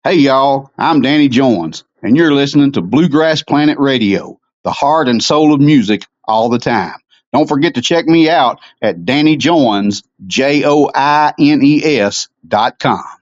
Hey, y'all, I'm Danny Jones, and you're listening to Bluegrass Planet Radio, the heart and soul of music all the time. Don't forget to check me out at DannyJoines, JOINES.com.